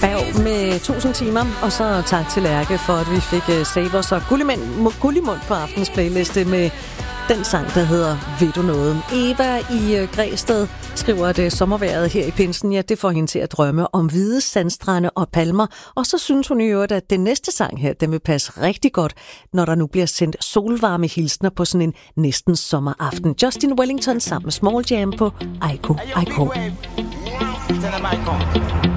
Berg med 1000 timer, og så tak til Lærke for, at vi fik Savers og Gullimund på aftens playliste med den sang, der hedder Ved du noget? Eva i Græsted skriver, at sommervejret her i pinsen, ja, det får hende til at drømme om hvide sandstrande og palmer, og så synes hun i øvrigt, at den næste sang her, den vil passe rigtig godt, når der nu bliver sendt solvarme hilsner på sådan en næsten sommeraften. Justin Wellington sammen med Small Jam på Aiko Aiko. Tell them I come.